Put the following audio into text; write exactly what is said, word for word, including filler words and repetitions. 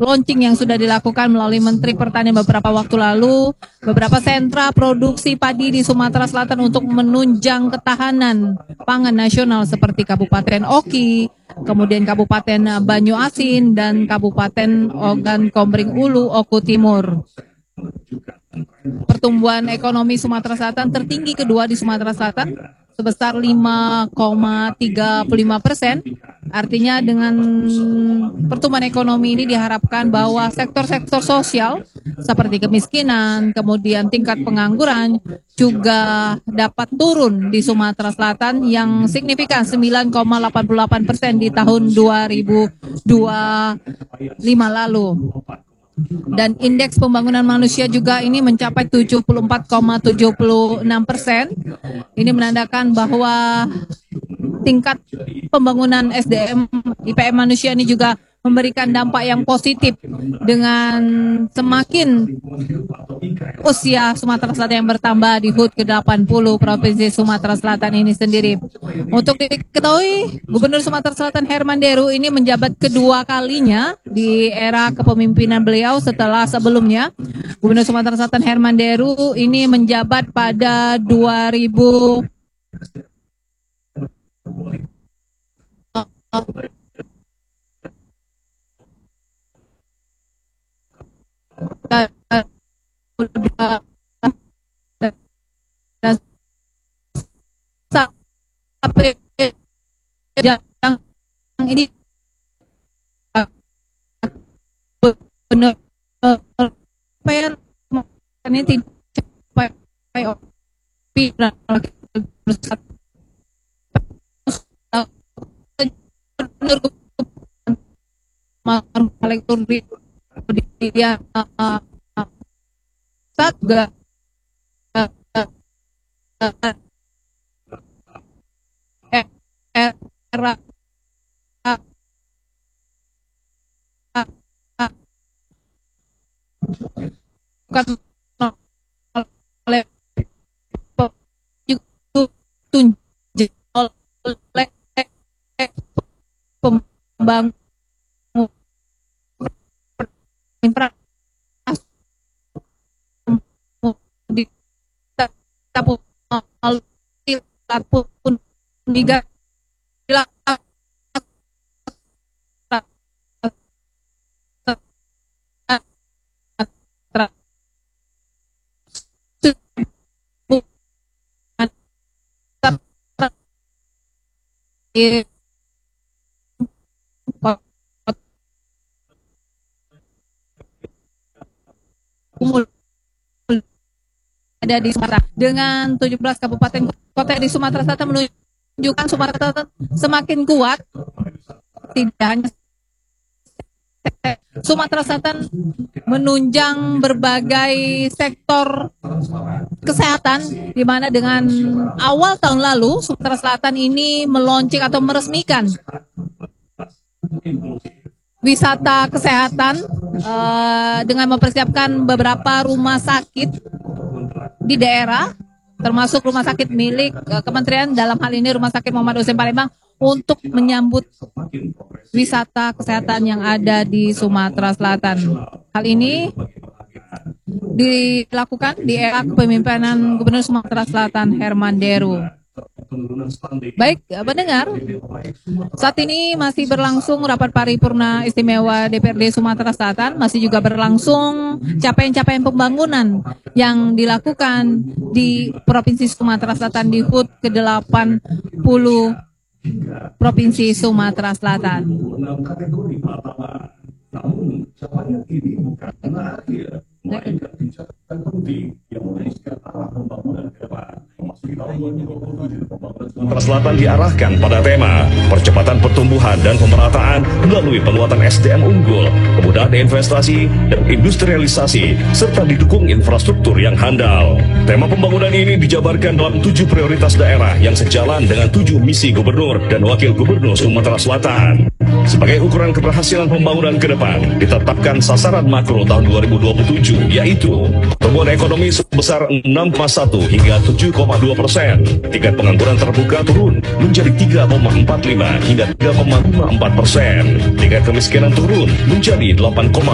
launching yang sudah dilakukan melalui Menteri Pertanian beberapa waktu lalu, beberapa sentra produksi padi di Sumatera Selatan untuk menunjang ketahanan pangan nasional seperti Kabupaten Oki, kemudian Kabupaten Banyu Asin, dan Kabupaten Ogan Komering Ulu, Oku Timur. Pertumbuhan ekonomi Sumatera Selatan tertinggi kedua di Sumatera Selatan, sebesar lima koma tiga puluh lima persen. Artinya dengan pertumbuhan ekonomi ini diharapkan bahwa sektor-sektor sosial seperti kemiskinan, kemudian tingkat pengangguran juga dapat turun di Sumatera Selatan yang signifikan sembilan koma delapan puluh delapan persen di tahun dua ribu dua puluh lima lalu. Dan indeks pembangunan manusia juga ini mencapai tujuh puluh empat koma tujuh puluh enam persen. Ini menandakan bahwa tingkat pembangunan S D M I P M manusia ini juga memberikan dampak yang positif dengan semakin usia Sumatera Selatan yang bertambah di H U T ke delapan puluh Provinsi Sumatera Selatan ini sendiri. Untuk diketahui, Gubernur Sumatera Selatan Herman Deru ini menjabat kedua kalinya di era kepemimpinan beliau setelah sebelumnya. Gubernur Sumatera Selatan Herman Deru ini menjabat pada dua ribu sampai yang ini benar fair ini tidak dia saat juga era bukan oleh tunjuk oleh pembangunan di tapun tapun tiga ada di Sumatera dengan tujuh belas kabupaten kota di Sumatera Selatan menunjukkan Sumatera Selatan semakin kuat. Tidak hanya Sumatera Selatan menunjang berbagai sektor kesehatan, di mana dengan awal tahun lalu Sumatera Selatan ini meluncur atau meresmikan wisata kesehatan uh, dengan mempersiapkan beberapa rumah sakit di daerah, termasuk rumah sakit milik uh, kementerian, dalam hal ini Rumah Sakit Muhammad Hussein Palembang, untuk menyambut wisata kesehatan yang ada di Sumatera Selatan. Hal ini dilakukan di era kepemimpinan Gubernur Sumatera Selatan Herman Deru. Baik, pendengar, saat ini masih berlangsung rapat paripurna istimewa D P R D Sumatera Selatan, masih juga berlangsung capaian-capaian pembangunan yang dilakukan di Provinsi Sumatera Selatan di H U T ke delapan puluh Provinsi Sumatera Selatan. Sumatera Selatan diarahkan pada tema percepatan pertumbuhan dan pemerataan melalui penguatan S D M unggul, kemudahan investasi dan industrialisasi, serta didukung infrastruktur yang handal. Tema pembangunan ini dijabarkan dalam tujuh prioritas daerah yang sejalan dengan tujuh misi Gubernur dan Wakil Gubernur Sumatera Selatan. Sebagai ukuran keberhasilan pembangunan ke depan, ditetapkan sasaran makro tahun dua ribu dua puluh tujuh, yaitu pertumbuhan ekonomi sebesar enam koma satu hingga tujuh koma dua persen, tingkat pengangguran terbuka turun menjadi tiga koma empat lima hingga tiga koma lima empat persen, tingkat kemiskinan turun menjadi delapan